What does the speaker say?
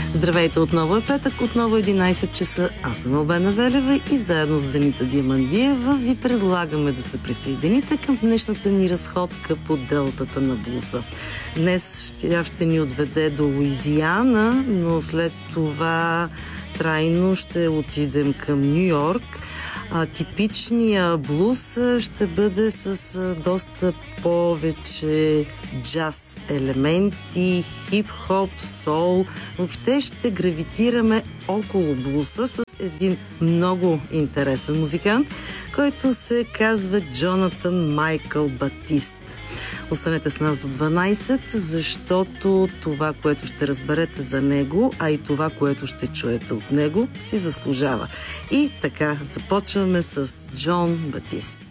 Здравейте, отново е петък, отново 11 часа. Аз съм Албена Велева и заедно с Деница Диамандиева ви предлагаме да се присъедините към днешната ни разходка по делтата на блуза. Днес тя ще ни отведе до Луизиана, но след това трайно ще отидем към Ню Йорк. Типичният блуз ще бъде с доста повече джаз елементи, хип-хоп, сол. Въобще ще гравитираме около блуза с един много интересен музикант, който се казва Джонатан Майкъл Батист. Останете с нас до 12, защото това, което ще разберете за него, а и това, което ще чуете от него, си заслужава. И така, започваме с Джон Батист.